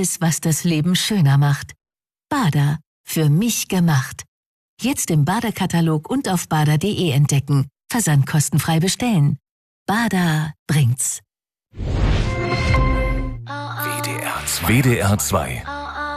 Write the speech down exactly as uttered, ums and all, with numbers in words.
alles, was das Leben schöner macht. Bader, für mich gemacht. Jetzt im Bader-Katalog und auf bader punkt de entdecken. Versand kostenfrei bestellen. Bader bringt's. W D R zwei.